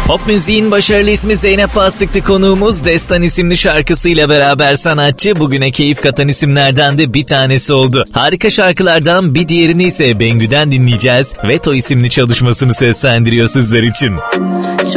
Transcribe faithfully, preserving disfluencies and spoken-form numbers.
Pop müziğin başarılı ismi Zeynep Bastık'tı konuğumuz. Destan isimli şarkısıyla beraber sanatçı bugüne keyif katan isimlerden de bir tanesi oldu. Harika şarkılardan bir diğerini ise Bengü'den dinleyeceğiz. Veto isimli çalışmasını seslendiriyor sizler için. Çok